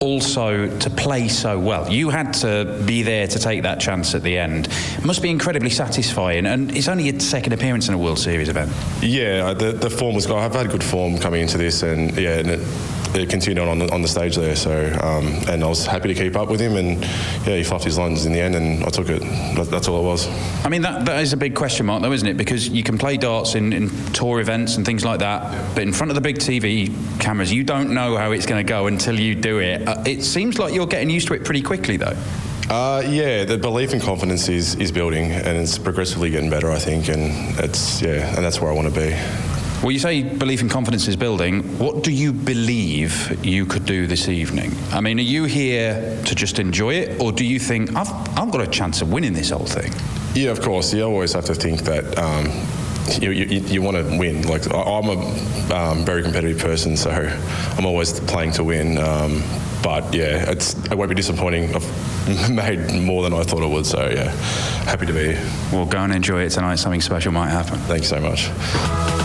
also to play so well. You had to be there to take that chance at the end. It must be incredibly satisfying, and it's only your second appearance in a World Series event. Yeah, the form was good. I've had good form coming into this, and it continued on the stage there. So, and I was happy to keep up with him, and yeah, he fluffed his lines in the end, and I took it. That's all it was. I mean, that is a big question mark, though, isn't it? Because you can play darts in tour events and things like that, but in front of the big TV cameras, you don't know how it's going to go until you do it. It seems like you're getting used to it pretty quickly, though. Yeah, the belief and confidence is building, and it's progressively getting better, I think, and that's where I want to be. Well, you say belief and confidence is building. What do you believe you could do this evening? I mean, are you here to just enjoy it, or do you think, I've got a chance of winning this whole thing? Yeah, of course. You always have to think that you want to win. Like, I'm a very competitive person, so I'm always playing to win. But yeah, it won't be disappointing. I've made more than I thought I would, so yeah, happy to be here. Well, go and enjoy it tonight. Something special might happen. Thanks so much.